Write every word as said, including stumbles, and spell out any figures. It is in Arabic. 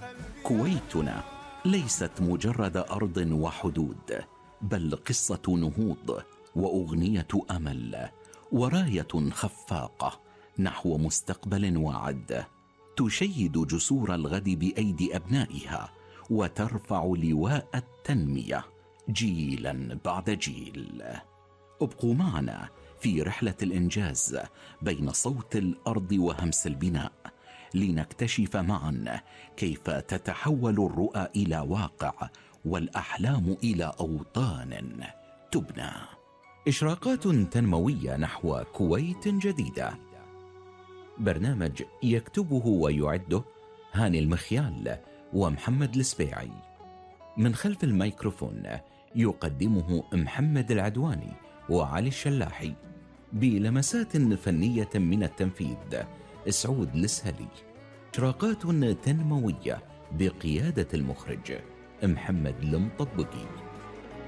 كويتنا ليست مجرد أرض وحدود، بل قصة نهوض وأغنية أمل وراية خفاقة نحو مستقبل واعد، تشيد جسور الغد بأيدي أبنائها وترفع لواء التنمية جيلا بعد جيل. ابقوا معنا في رحلة الإنجاز بين صوت الأرض وهمس البناء، لنكتشف معا كيف تتحول الرؤى إلى واقع والأحلام إلى أوطان تبنى. إشراقات تنموية نحو كويت جديدة، برنامج يكتبه ويعده هاني المخيال ومحمد السبيعي، من خلف الميكروفون يقدمه محمد العدواني وعلي الشلاحي، بلمسات فنية من التنفيذ سعود السهلي. إشراقات تنموية بقيادة المخرج محمد المطبقي.